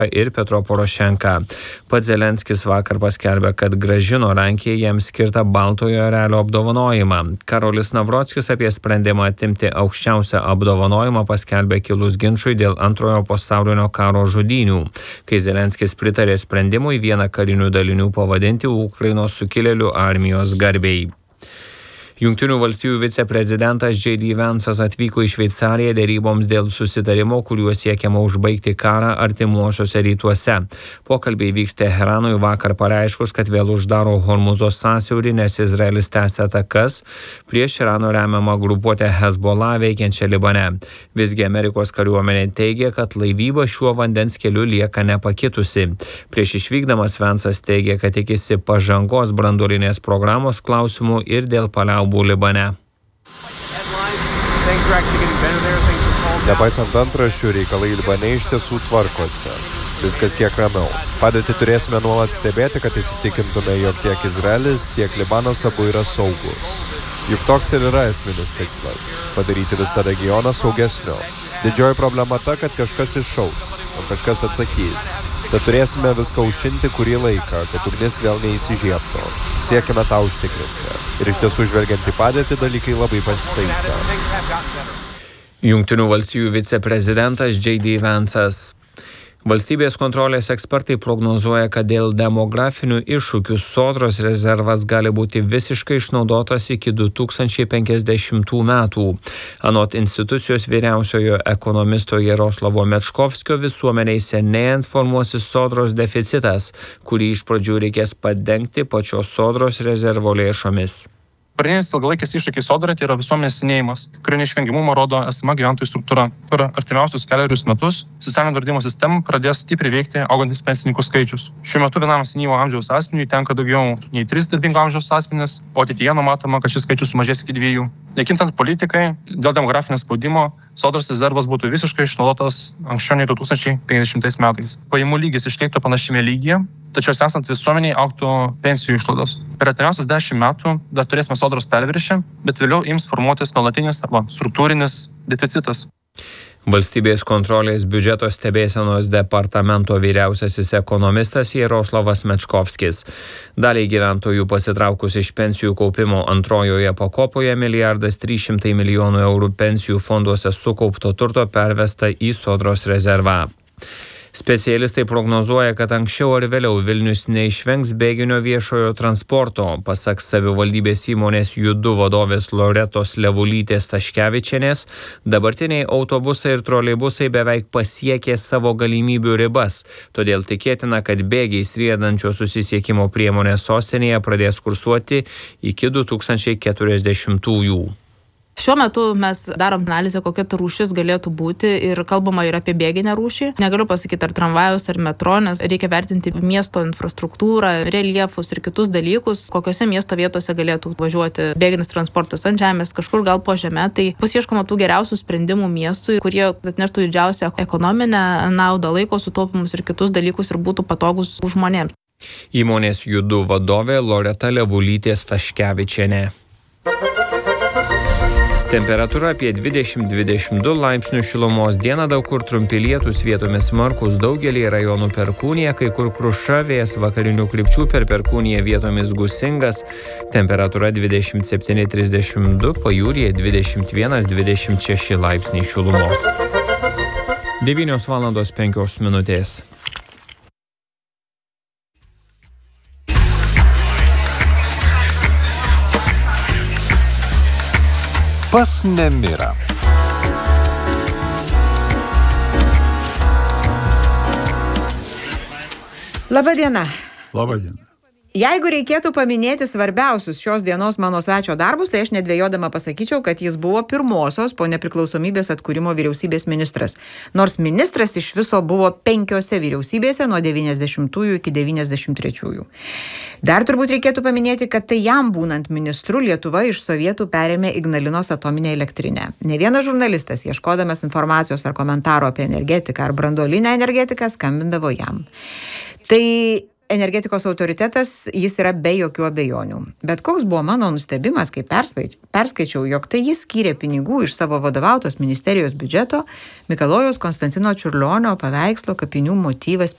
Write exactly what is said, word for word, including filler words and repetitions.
ir Petro Porošenka. Pats Zelenskis vakar paskelbė, kad grąžino Lenkijai jiems skirtą Baltojo erelio apdovanojimą. Karolis Navrockis apie sprendimą atimti aukščiausią apdovanojimą paskelbė kilus ginčui dėl antrojo pasaulinio karo žudynių, kai Zelenskis pritarė sprendimui vieną karinių dalinių pavadinti Ukrainos sukilėlių armijos garbei. Jungtinių valstijų viceprezidentas J D Vance'as atvyko į Šveicariją deryboms dėl susitarimo, kuriuo siekiama užbaigti karą artimuosiuose rytuose. Pokalbiai vyks Teheranui vakar pareiškus, kad vėl uždaro Hormuzo sąsiaurį, nes Izraelis tęsia atakas prieš Irano remiamą grupuotę Hezbollah veikiančią Libane. Visgi Amerikos kariuomenė teigia, kad laivyba šiuo vandens keliu lieka nepakitusi. Prieš išvykdamas Vance'as teigia, kad tikisi pažangos branduolinės programos klausimų ir dėl paliaubų Libane. Nepaisant antraščių, reikalai Libane iš tiesų tvarkosi. Viskas kiek ramiau. Padėtį turėsime nuolat stebėti, kad įsitikintume, jog tiek Izraelis, tiek Libanas abu yra saugus. Juk toks ir yra esminis tikslas – padaryti visą regioną saugesniu. Didžioji problema ta, kad kažkas iššaus, o kažkas atsakys. Tad turėsime viską užšinti kurį laiką, kad ugnis vėl neįsižiebtų. Siekime tą užtikrinti. Ir iš tiesų žvelgiant į padėtį, dalykai labai pasitaisė. Jungtinių valstijų viceprezidentas J D Vance'as. Valstybės kontrolės ekspertai prognozuoja, kad dėl demografinių iššūkių Sodros rezervas gali būti visiškai išnaudotas iki du tūkstančiai penkiasdešimtų metų. Anot institucijos vyriausiojo ekonomisto Jaroslavo Mečkovskio, visuomeniai senėjant formuosis Sodros deficitas, kurį iš pradžių reikės padengti pačios Sodros rezervo lėšomis. Pagrindinis ilgalaikis iššūkis Sodrai tai yra visuomenės senėjimas, kurio neišvengiamumą rodo esama gyventojų struktūra. Per artimiausius kelerius metus socialinio draudimo sistema pradės stipriai veikti augantis pensininkų skaičius. Šiuo metu vienam senyvo amžiaus asmeniui tenka daugiau nei tris darbingo amžiaus asmenys, o ateityje numatoma, kad šis skaičius sumažės iki dviejų. Nekintant politikai, dėl demografinio spaudimo Sodros rezervas būtų visiškai išnaudotas anksčiau nei du tūkstančiai penkiasdešimtais metais. Pajamų lygis išliktų panašiame lygyje, tačiau esant visuomeniai augtų pensijų išlaidos. Per artimiausius dešimt metų dar turėsime Sodros perviršį, bet vėliau ims formuotis nuolatinis arba struktūrinis deficitas. Valstybės kontrolės biudžeto stebėsenos departamento vyriausiasis ekonomistas Jaroslavas Mečkovskis. Daliai gyventojų pasitraukus iš pensijų kaupimo antrojoje pakopoje milijardas trys šimtai milijonų eurų pensijų fonduose sukaupto turto pervesta į Sodros rezervą. Specialistai prognozuoja, kad anksčiau ar vėliau Vilnius neišvengs bėginio viešojo transporto. Pasak savivaldybės įmonės Judu vadovės Loretos Levulytės Taškevičienės, dabartiniai autobusai ir troleibusai beveik pasiekė savo galimybių ribas. Todėl tikėtina, kad bėgiais riedančios susisiekimo priemonės sostinėje pradės kursuoti iki du tūkstančiai keturiasdešimtųjų. Šiuo metu mes darom analizę, kokia ta rūšis galėtų būti ir kalbama ir apie bėginę rūšį. Negaliu pasakyti, ar tramvajus, ar metro, nes reikia vertinti miesto infrastruktūrą, reljefus ir kitus dalykus, kokiose miesto vietose galėtų važiuoti bėginis transportas ant žemės, kažkur gal po žeme. Tai bus ieškoma tų geriausių sprendimų miestui, kurie atneštų didžiausią ekonominę naudą, laiko sutaupimus ir kitus dalykus ir būtų patogus žmonėms. Įmonės Judu vadovė Loreta Levulytė Taškevičienė. Temperatūra apie dvidešimt dvidešimt du laipsnių šilumos, dieną daug kur trumpi lietūs, vietomis smarkūs, daugelį rajonų perkūnija, kai kur kruša, vėjas vakarinių krypčių, per perkūniją vietomis gūsingas, temperatūra dvidešimt septyni trisdešimt du, pajūryje dvidešimt vienas dvidešimt šeši laipsniai šilumos. devynios valandos penkios minutės. Pas nemirą. Labą dieną. Labą dieną. Jeigu reikėtų paminėti svarbiausius šios dienos mano svečio darbus, tai aš nedvejodama pasakyčiau, kad jis buvo pirmosios po nepriklausomybės atkūrimo vyriausybės ministras. Nors ministras iš viso buvo penkiose vyriausybėse nuo devyniasdešimtųjų iki devyniasdešimt trečiųjų. Dar turbūt reikėtų paminėti, kad tai jam būnant ministru Lietuva iš sovietų perėmė Ignalinos atominę elektrinę. Ne vienas žurnalistas, ieškodamas informacijos ar komentaro apie energetiką ar branduolinę energetiką, skambindavo jam. Tai energetikos autoritetas, jis yra be jokių abejonių. Bet koks buvo mano nustebimas, kai perskaičiau, jog tai jis skyrė pinigų iš savo vadovautos ministerijos biudžeto Mikalojaus Konstantino Čiurlionio paveikslo Kapinių motyvas